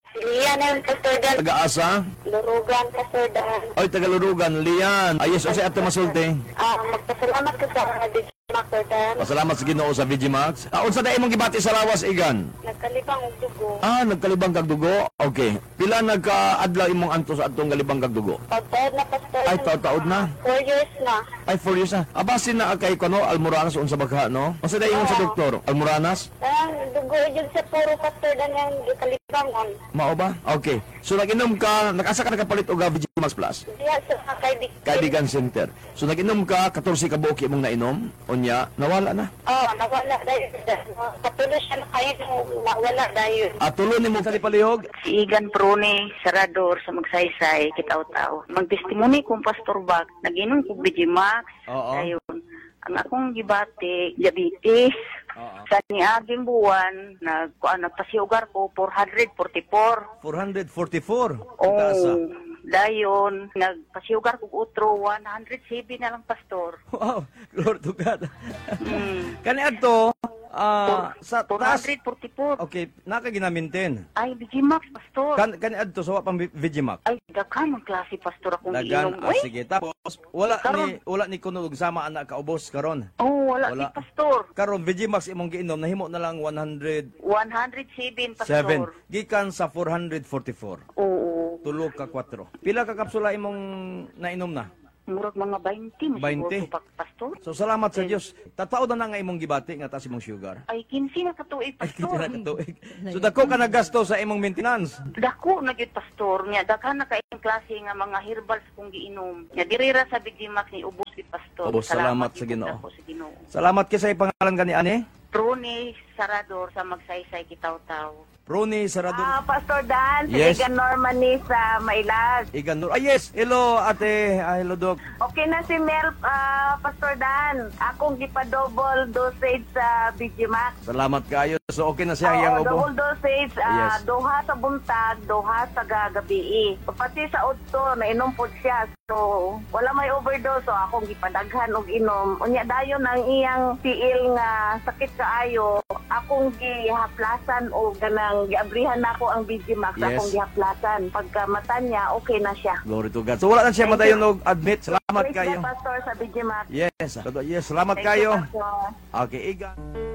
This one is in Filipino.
Lian ang Pastor Dan. Taga-asa? Lurugan, Pastor Dan. Oy, taga-Lurugan, Lian. Ayos, o siya ato masulti. Magpasalamat ka sa DJ Pastor Dan. Pasalamat sa Ginoo sa VGMax. Unsa dai imong gibati sa lawas, Igan? Nagkalibang og dugo. Nagkalibang kag dugo. Okay. Pila nagka-adlaw imong anto sa atong galibang kag dugo? Pagtaod na, Pastor. Ay, taod na. 4 years na. Ay, 4 years na. Abasin na kay kuno Almoranas unsa bagha, no? Unsa dai ingon sa doktor? Almoranas? Ang dugo yun sa puro Pastor Dan yung kalibangon. Mao ba? Okay. So nag-inom ka, nakasa ka nakapalit og VGMax Plus? Diya sa Kaibigan Center. So nag-inom ka 14 ka buok imong nainom, unya nawala na. Nawala dahil. Patuloy siya na kayo nawala dahil. Tulo nimo sa palihog. Si Igan Prone, Sarador sa Magsaysay, Kitaw-Taw. Magtestimony kung Pastor Bak, nag-inom ko VGMax. Oo. Ayun. Ang akong gibati, diabetes. Sa niaging buwan, nagpasiugar ko 444. 444. Oh, dayon, nagpasiugar ko utro 107 na lang, Pastor. Wow, Lord to God. Kani adto sa taas. 444. Okay, nakaginaminten. Ay, VGMax, Pastor. Kani adto sa pang VGMax. Ay, daghan ng klase, Pastor, akong Dagan, giinom. Uy, sige. Tapos wala ni kuno og sama anak kaubos karon. oh, wala si Pastor. Karon VGMax imong giinom nahimo na lang 107. 107, Pastor. Gikan sa 444. Oo. Tulo ka 4. Pila ka kapsula imong nainom na? Murag mga 20. 20. Pastor. So salamat sa Dios. Tataod na nga imong gibati nga taas imong sugar. Ay, 15 na katuig, Ay, kita Pastor. na katuig. So dako ka nagasto sa imong maintenance. Dako na gyud, Pastor. Nya daghan na kayong klase nga mga herbals kung giinom. Nya dirira sa VGMax ni ubos gid, Pastor. Ubos, salamat sa gyud Ginoo. ako sa Ginoo. Salamat kay sa pangalan kani ani. Prone Sarador sa Magsaysay, Kitaw-Taw. Roni Sarador. Pastor Dan, Yes. si Igan Norman ni sa Mailag. Igan Nur. Yes, hello ate. Hello doc. Okay na si Mel, Pastor Dan. Akong gipa-double dosage sa BGMax. Salamat kayo. So okay na siya iyang ubo. Double dosage, Yes. duha sa buntag, duha sa gagabi. Pati sa udto, nainom po siya. So, wala may overdose. So, akong gipadaghan og inom. Unya dayon ang iyang tiil nga sakit kaayo. Akong gihaplasan o ganang giabrihan nako ang BGMax. Yes. Akong gihaplasan. Pagka mata niya, okay na siya. Glory to God. So wala na siya madayon og admit. Salamat Praise kayo. the Pastor sa BGMax. Yes. Yes, salamat Thank you, kayo. Pastor. Okay, Igan.